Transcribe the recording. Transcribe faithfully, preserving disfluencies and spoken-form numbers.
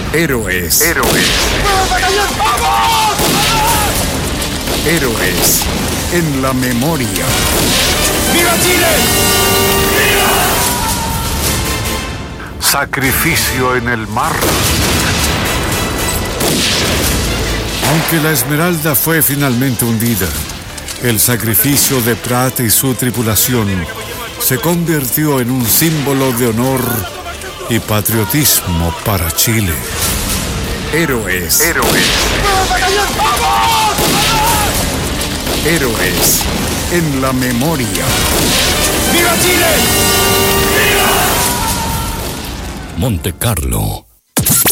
Héroes. Héroes. ¡Vamos, batallón! ¡Vamos! Héroes en la memoria. ¡Viva Chile! Sacrificio en el mar. Aunque la Esmeralda fue finalmente hundida, el sacrificio de Pratt y su tripulación se convirtió en un símbolo de honor y patriotismo para Chile. Héroes. Héroes. ¡Vamos, batallón! ¡Vamos! Héroes en la memoria. ¡Viva Chile! Monte Carlo.